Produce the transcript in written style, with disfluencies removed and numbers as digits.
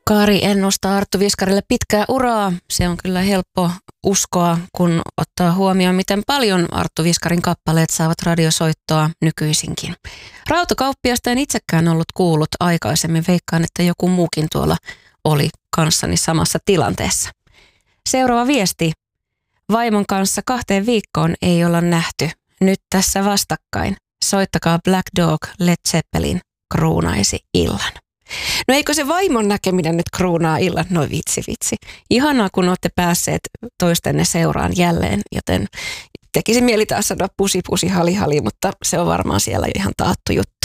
Kaari ennustaa Arttu Viskarille pitkää uraa. Se on kyllä helppo uskoa, kun ottaa huomioon, miten paljon Arttu Viskarin kappaleet saavat radiosoittoa nykyisinkin. Rautakauppiasta en itsekään ollut kuullut aikaisemmin. Veikkaan, että joku muukin tuolla oli kanssani samassa tilanteessa. Seuraava viesti. Vaimon kanssa 2 viikkoon ei olla nähty. Nyt tässä vastakkain. Soittakaa Black Dog, Led Zeppelin kruunaisi illan. No eikö se vaimon näkeminen nyt kruunaa illan? No vitsi. Ihanaa, kun olette päässeet toistenne seuraan jälleen, joten tekisi mieli taas sanoa pusi hali, mutta se on varmaan siellä ihan taattu juttu.